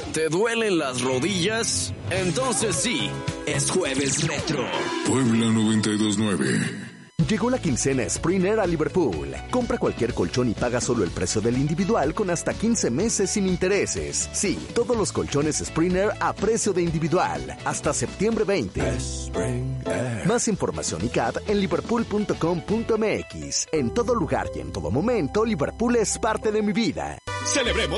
¿Te duelen las rodillas? Entonces sí, es Jueves Retro. Puebla 92.9. Llegó la quincena Springer a Liverpool. Compra cualquier colchón y paga solo el precio del individual con hasta 15 meses sin intereses. Sí, todos los colchones Springer a precio de individual. Hasta septiembre 20. Más información y CAD en liverpool.com.mx. En todo lugar y en todo momento, Liverpool es parte de mi vida. Celebremos